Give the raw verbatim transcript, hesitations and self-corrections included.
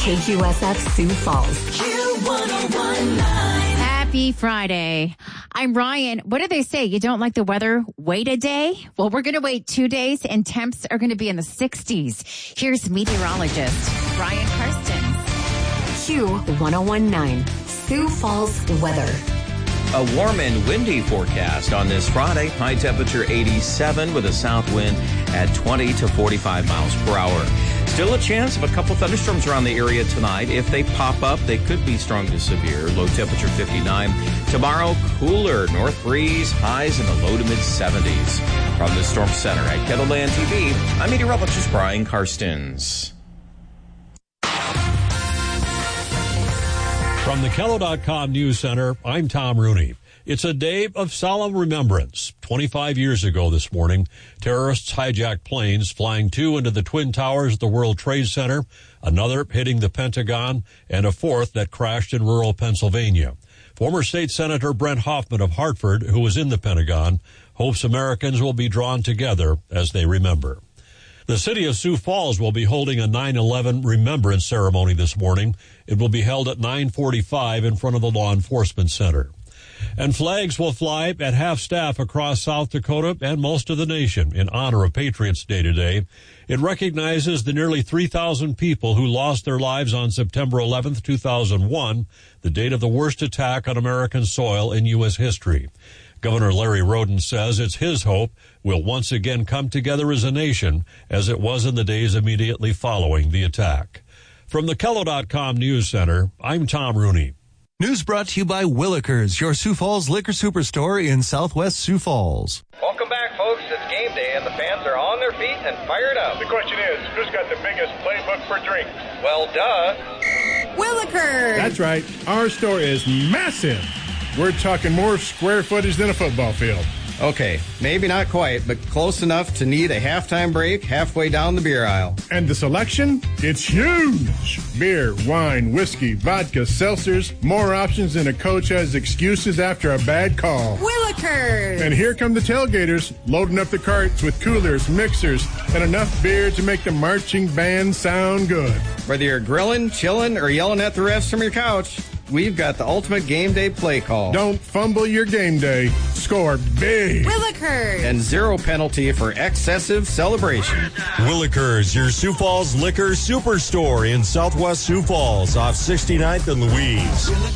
K Q S F Sioux Falls. Q one oh one point nine. Happy Friday. I'm Ryan. What do they say? You don't like the weather? Wait a day? Well, we're going to wait two days and temps are going to be in the sixties. Here's meteorologist Brian Karstens. Q one oh one point nine. Sioux Falls weather. A warm and windy forecast on this Friday. High temperature eighty-seven with a south wind at twenty to forty-five miles per hour. Still a chance of a couple thunderstorms around the area tonight. If they pop up, they could be strong to severe. Low temperature fifty-nine. Tomorrow, cooler north breeze, highs in the low to mid seventies. From the Storm Center at Kettleland T V, I'm meteorologist Brian Karstens. From the Kello dot com News Center, I'm Tom Rooney. It's a day of solemn remembrance. twenty-five years ago this morning, terrorists hijacked planes, flying two into the Twin Towers at the World Trade Center, another hitting the Pentagon, and a fourth that crashed in rural Pennsylvania. Former State Senator Brent Hoffman of Hartford, who was in the Pentagon, hopes Americans will be drawn together as they remember. The city of Sioux Falls will be holding a nine eleven remembrance ceremony this morning. It will be held at nine forty-five in front of the Law Enforcement Center. And flags will fly at half-staff across South Dakota and most of the nation in honor of Patriots Day today. It recognizes the nearly three thousand people who lost their lives on September eleventh, two thousand one, the date of the worst attack on American soil in U S history. Governor Larry Roden says it's his hope we'll once again come together as a nation as it was in the days immediately following the attack. From the Kello dot com News Center, I'm Tom Rooney. News brought to you by Willikers, your Sioux Falls liquor superstore in Southwest Sioux Falls. Welcome back, folks. It's game day, and the fans are on their feet and fired up. The question is, who's got the biggest playbook for drinks? Well, duh. Willikers! That's right. Our store is massive. We're talking more square footage than a football field. Okay, maybe not quite, but close enough to need a halftime break halfway down the beer aisle. And the selection? It's huge. Beer, wine, whiskey, vodka, seltzers, more options than a coach has excuses after a bad call. Willikers! And here come the tailgaters, loading up the carts with coolers, mixers, and enough beer to make the marching band sound good. Whether you're grilling, chilling, or yelling at the refs from your couch, we've got the ultimate game day play call. Don't fumble your game day. Score big. Willikers! And zero penalty for excessive celebration. Willikers, your Sioux Falls liquor superstore in Southwest Sioux Falls off sixty-ninth and Louise.